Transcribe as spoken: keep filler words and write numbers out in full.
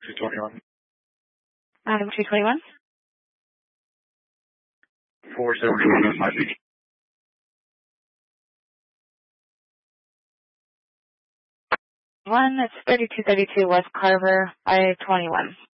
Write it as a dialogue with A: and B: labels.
A: two twenty-one.
B: Item two twenty-one.
A: four seventy-one five eighty.
B: One, that's thirty-two thirty-two West Carver, I twenty-one.